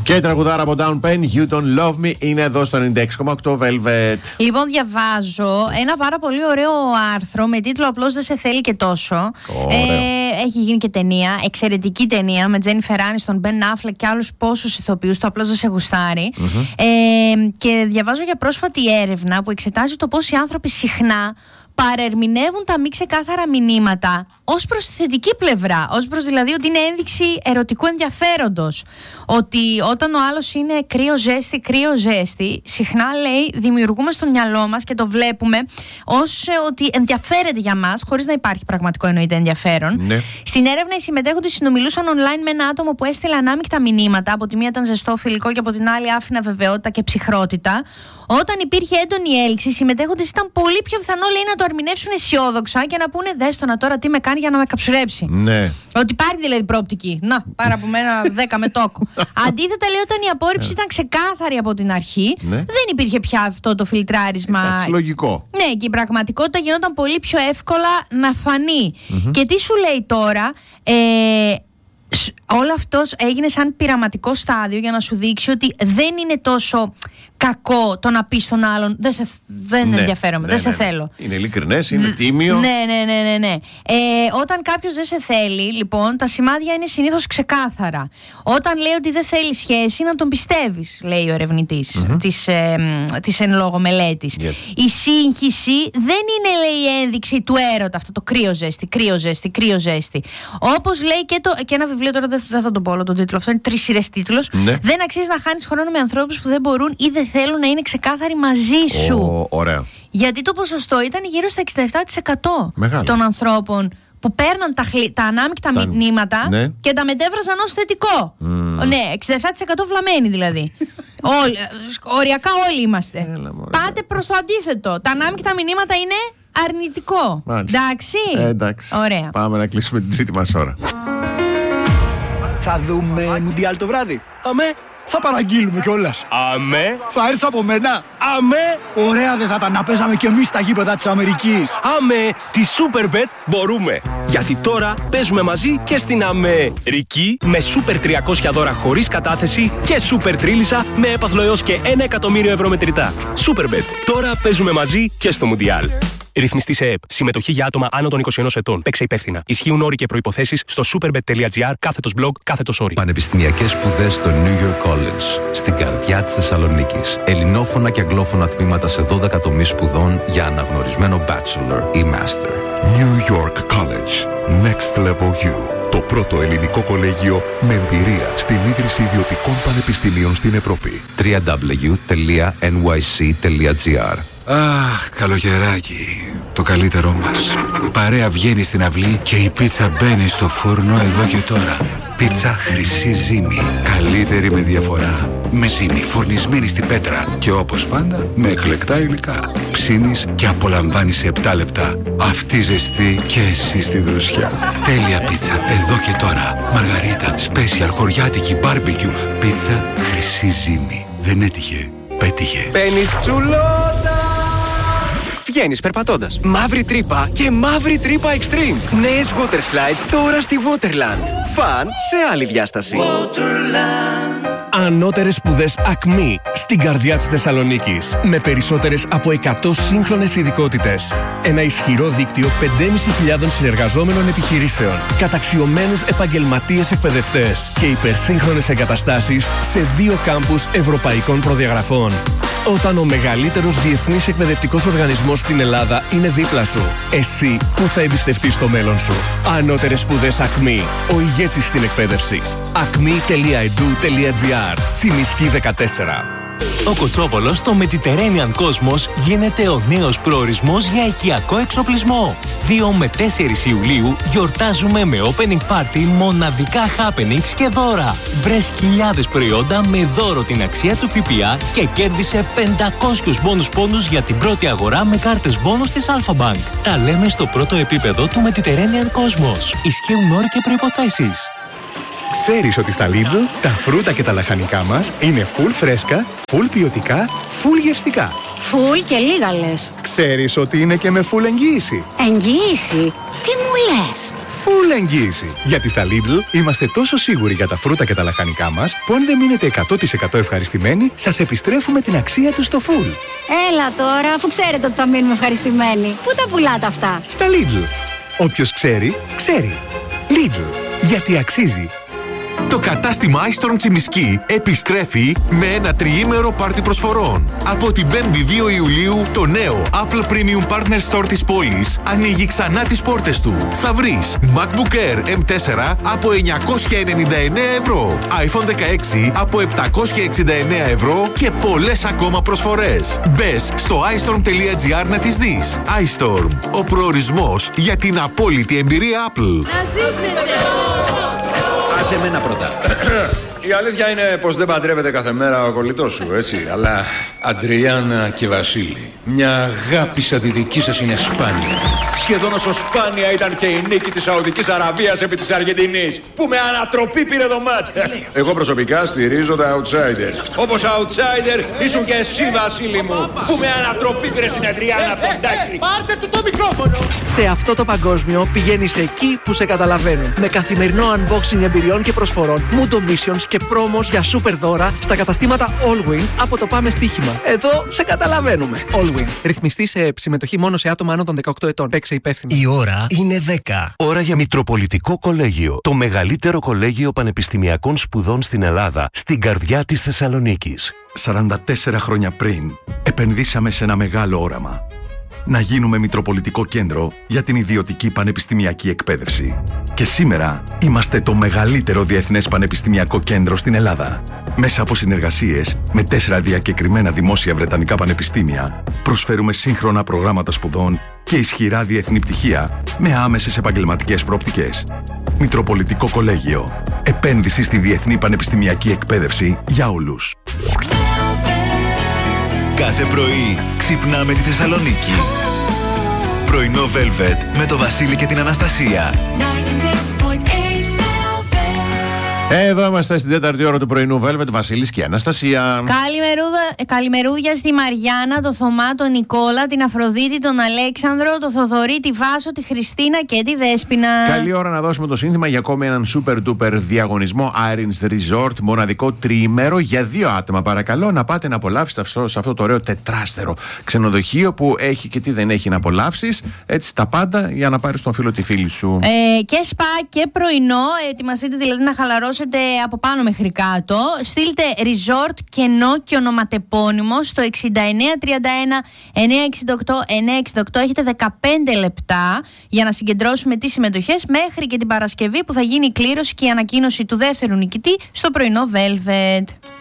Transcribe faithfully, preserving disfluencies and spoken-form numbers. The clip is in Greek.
Και η τραγουδάρα από Down Pen, You Don't Love Me, είναι εδώ στο ενενήντα έξι κόμμα οκτώ Velvet. Λοιπόν, διαβάζω ένα πάρα πολύ ωραίο άρθρο με τίτλο «Απλώς δεν σε θέλει και τόσο». Ε, έχει γίνει και ταινία, εξαιρετική ταινία με Jennifer Aniston, Ben Affleck και άλλους πόσους ηθοποιούς. Το «Απλώς δεν σε γουστάρει». Mm-hmm. Ε, και διαβάζω για πρόσφατη έρευνα που εξετάζει το πώς οι άνθρωποι συχνά παρερμηνεύουν τα μη ξεκάθαρα μηνύματα ως προς τη θετική πλευρά, ως προς δηλαδή ότι είναι ένδειξη ερωτικού ενδιαφέροντος. Ότι όταν ο άλλος είναι κρύο ζέστη, κρύο ζέστη, συχνά λέει δημιουργούμε στο μυαλό μας και το βλέπουμε ως ότι ενδιαφέρεται για μας, χωρίς να υπάρχει πραγματικό εννοείται ενδιαφέρον. Ναι. Στην έρευνα οι συμμετέχοντες συνομιλούσαν online με ένα άτομο που έστειλε ανάμεικτα μηνύματα. Από τη μία ήταν ζεστό, φιλικό και από την άλλη άφηνα βεβαιότητα και ψυχρότητα. Όταν υπήρχε έντονη έλξη, οι συμμετέχοντες ήταν πολύ πιο πιθανό λέει, να το ερμηνεύσουν αισιόδοξα και να πούνε δέστονα τώρα τι με κάνει για να με καψουρέψει. Ναι. Ότι υπάρχει δηλαδή προοπτική. Να, πάρα από μένα δέκα με τόκο. Αντίθετα, λέει, όταν η απόρριψη ήταν ξεκάθαρη από την αρχή, ναι. δεν υπήρχε πια αυτό το φιλτράρισμα. Εντάξει, λογικό. Ναι, και η πραγματικότητα γινόταν πολύ πιο εύκολα να φανεί. Mm-hmm. Και τι σου λέει τώρα, ε, όλο αυτό έγινε σαν πειραματικό στάδιο για να σου δείξει ότι δεν είναι τόσο κακό το να πει στον άλλον δεν, σε, δεν ναι, ενδιαφέρομαι, ναι, δεν ναι, σε ναι. θέλω. Είναι ειλικρινές, είναι τίμιο. Ναι, ναι, ναι, ναι, ναι. Ε, όταν κάποιος δεν σε θέλει, λοιπόν, τα σημάδια είναι συνήθως ξεκάθαρα. Όταν λέει ότι δεν θέλει σχέση, να τον πιστεύεις, λέει ο ερευνητής mm-hmm. της, ε, της εν λόγω μελέτης. Yes. Η σύγχυση δεν είναι, λέει, ένδειξη του έρωτα, αυτό το κρύο ζέστη, κρύο ζέστη, κρύο ζέστη. Όπως λέει και, το, και ένα βιβλίο, τώρα δεν θα, θα το πω όλο τον τίτλο, αυτό είναι τρεις σειρές τίτλος. Ναι. Δεν αξίζει να χάνεις χρόνο με ανθρώπους που δεν μπορούν ή δεν θέλουν να είναι ξεκάθαροι μαζί σου. Oh, ωραία. Γιατί το ποσοστό ήταν γύρω στο εξήντα επτά τοις εκατό Μεγάλο. Των ανθρώπων που παίρναν τα, χλι... τα ανάμεικτα τα... μηνύματα ναι. και τα μετέφραζαν ως θετικό. Mm. Ναι, εξήντα επτά τοις εκατό βλαμμένοι δηλαδή. Όλοι, οριακά όλοι είμαστε. Έλα, πάτε προς το αντίθετο. Τα ανάμεικτα μηνύματα είναι αρνητικό. Μάλιστα. Εντάξει. Ε, εντάξει. Ωραία. Πάμε να κλείσουμε την τρίτη μας ώρα. Θα δούμε Μουντιάλ το βράδυ. Αμέ. Θα παραγγείλουμε κιόλας. Αμέ. Θα έρθει από μένα. Αμέ. Ωραία δεν θα ήταν να παίζαμε κι εμείς στα γήπεδα της Αμερικής. Αμέ. Τη Superbet μπορούμε. Γιατί τώρα παίζουμε μαζί και στην Αμερική με Super τριακόσια δώρα χωρίς κατάθεση και Super Τρίλισσα με έπαθλο έως και ένα εκατομμύριο ευρώ μετρητά. Superbet. Τώρα παίζουμε μαζί και στο Μουντιάλ. Ρυθμιστή σε ΕΕΠ. Συμμετοχή για άτομα άνω των είκοσι ενός ετών. Παίξε υπεύθυνα. Ισχύουν όροι και προϋποθέσεις στο superbet.gr κάθετος blog κάθετος όροι. Πανεπιστημιακές σπουδές στο New York College. Στην καρδιά της Θεσσαλονίκης. Ελληνόφωνα και αγγλόφωνα τμήματα σε δώδεκα τομείς σπουδών για αναγνωρισμένο bachelor ή master. New York College. Next Level You. Το πρώτο ελληνικό κολέγιο με εμπειρία στην ίδρυση ιδιωτικών πανεπιστημίων στην Ευρώπη. double-u double-u double-u τελεία εν γουάι σι τελεία τζι άρ. Αχ, καλοκαιράκι, το καλύτερό μας. Η παρέα βγαίνει στην αυλή και η πίτσα μπαίνει στο φούρνο εδώ και τώρα. Πίτσα Χρυσή Ζύμη, καλύτερη με διαφορά. Με ζύμη φορνισμένη στην πέτρα και όπως πάντα με εκλεκτά υλικά. Ψήνεις και απολαμβάνεις σε επτά λεπτά. Αυτή ζεστή και εσύ στη δροσιά. Τέλεια πίτσα, εδώ και τώρα. Μαργαρίτα, special, χωριάτικη, μπάρμπεκιου. Πίτσα Χρυσή Ζύμη. Δεν έτυχε, πέτυχε. Παίρνεις τσουλότα. Βγαίνεις περπατώντας. Μαύρη τρύπα και μαύρη τρύπα extreme. Νέες water slides τώρα στη Waterland. Φαν σε άλλη διάσταση. Waterland. Ανώτερες σπουδές Acme στην καρδιά της Θεσσαλονίκης. Με περισσότερες από εκατό σύγχρονες ειδικότητες. Ένα ισχυρό δίκτυο πεντέμισι χιλιάδων συνεργαζόμενων επιχειρήσεων. Καταξιωμένους επαγγελματίες εκπαιδευτές. Και υπερσύγχρονες εγκαταστάσεις σε δύο κάμπους ευρωπαϊκών προδιαγραφών. Όταν ο μεγαλύτερος διεθνής εκπαιδευτικός οργανισμός στην Ελλάδα είναι δίπλα σου, εσύ που θα εμπιστευτείς το μέλλον σου. Ανώτερες σπουδές Acme. Ο ηγέτης στην εκπαίδευση. ακμη τελεία ι ντι γιου τελεία τζι άρ. Τσιμισκή δεκατέσσερα. Ο Κοτσόπολος στο Mediterranean Cosmos γίνεται ο νέος προορισμός για οικιακό εξοπλισμό. δύο με τέσσερις Ιουλίου γιορτάζουμε με opening party μοναδικά happenings και δώρα. Βρες χιλιάδες προϊόντα με δώρο την αξία του ΦΠΑ και κέρδισε πεντακόσιους μπόνους πόντους για την πρώτη αγορά με κάρτες μπόνους της Alpha Bank. Τα λέμε στο πρώτο επίπεδο του Mediterranean Cosmos. Ισχύουν όροι και προϋποθέσεις. Ξέρεις ότι στα Lidl τα φρούτα και τα λαχανικά μας είναι full φρέσκα, full ποιοτικά, full γευστικά. Full και λίγα λες. Ξέρεις ότι είναι και με full εγγύηση. Εγγύηση? Τι μου λες? Φουλ εγγύηση. Γιατί στα Lidl είμαστε τόσο σίγουροι για τα φρούτα και τα λαχανικά μας, που αν δεν μείνετε εκατό τοις εκατό ευχαριστημένοι, σας επιστρέφουμε την αξία τους στο φουλ. Έλα τώρα, αφού ξέρετε ότι θα μείνουμε ευχαριστημένοι. Πού τα πουλάτε αυτά? Στα Lidl. Όποιος ξέρει, ξέρει. Lidl. Γιατί αξίζει. Το κατάστημα iStorm Τσιμισκή επιστρέφει με ένα τριήμερο πάρτι προσφορών. Από την πέμπτη δύο Ιουλίου το νέο Apple Premium Partner Store της πόλης ανοίγει ξανά τις πόρτες του. Θα βρεις MacBook Air εμ φορ από εννιακόσια ενενήντα εννέα ευρώ, άιφον δεκαέξι από επτακόσια εξήντα εννέα ευρώ και πολλές ακόμα προσφορές. Μπες στο iStorm τελεία τζι άρ να τις δεις. iStorm, ο προορισμός για την απόλυτη εμπειρία Apple. Να ζήσετε! Άσε εμένα πρώτα. Η αλήθεια είναι πως δεν παντρεύεται κάθε μέρα ο κολλητός σου, έτσι. Αλλά Αντριάννα και Βασίλη, μια αγάπη σαν τη δική σας είναι σπάνια. Σχεδόν όσο σπάνια ήταν και η νίκη της Σαουδικής Αραβίας επί της Αργεντινής, που με ανατροπή πήρε το μάτς. Εγώ προσωπικά στηρίζω τα outsiders. Όπως outsider ήσουν και εσύ, Βασίλη μου, που με ανατροπή πήρε στην Αντριάννα Πεντάκη. Πάρτε του το μικρόφωνο. Σε αυτό το παγκόσμιο πηγαίνεις εκεί που σε καταλαβαίνουν. Με καθημερινό unboxing εμπειριών και προσφορών, Mundo Missions και πρόμος για super δώρα στα καταστήματα Allwin από το Πάμε Στοίχημα. Εδώ σε καταλαβαίνουμε. Allwin. Ρυθμιστή σε συμμετοχή μόνο σε άτομα άνω των δεκαοκτώ ετών. Παίξε υπεύθυνα. Η ώρα είναι δέκα. Ώρα για Μητροπολιτικό Κολέγιο. Το μεγαλύτερο κολέγιο πανεπιστημιακών σπουδών στην Ελλάδα, στην καρδιά της Θεσσαλονίκης. σαράντα τέσσερα χρόνια πριν, επενδύσαμε σε ένα μεγάλο όραμα. Να γίνουμε Μητροπολιτικό Κέντρο για την ιδιωτική πανεπιστημιακή εκπαίδευση. Και σήμερα είμαστε το μεγαλύτερο διεθνές πανεπιστημιακό κέντρο στην Ελλάδα. Μέσα από συνεργασίες με τέσσερα διακεκριμένα δημόσια βρετανικά πανεπιστήμια, προσφέρουμε σύγχρονα προγράμματα σπουδών και ισχυρά διεθνή πτυχία με άμεσες επαγγελματικές προοπτικές. Μητροπολιτικό Κολέγιο. Επένδυση στη διεθνή πανεπιστημιακή εκπαίδευση για όλους. Κάθε πρωί ξυπνάμε τη Θεσσαλονίκη. Πρωινό Velvet με το Βασίλη και την Αναστασία. Εδώ είμαστε στην τέταρτη ώρα του πρωινού Velvet, Βασίλης και Αναστασία. Καλημερούδα, καλημερούδια στη Μαριάννα, το Θωμά, τον Νικόλα, την Αφροδίτη, τον Αλέξανδρο, το Θοδωρή, τη Βάσο, τη Χριστίνα και τη Δέσποινα. Καλή ώρα να δώσουμε το σύνθημα για ακόμη έναν super duper διαγωνισμό Irons Resort, μοναδικό τριήμερο για δύο άτομα. Παρακαλώ να πάτε να απολαύσετε αυτό, σε αυτό το ωραίο τετράστερο ξενοδοχείο που έχει και τι δεν έχει να απολαύσεις. Έτσι τα πάντα για να πάρεις τον φίλο τη φίλη σου. Ε, και σπα και πρωινό, ετοιμαστείτε δηλαδή να χαλαρώσετε από πάνω μέχρι κάτω. Στείλτε resort κενό και ονοματεπώνυμο στο εξήντα εννέα τριάντα ένα εννιακόσια εξήντα οκτώ εννιακόσια εξήντα οκτώ. Έχετε δεκαπέντε λεπτά για να συγκεντρώσουμε τις συμμετοχές μέχρι και την Παρασκευή που θα γίνει η κλήρωση και η ανακοίνωση του δεύτερου νικητή στο πρωινό Velvet.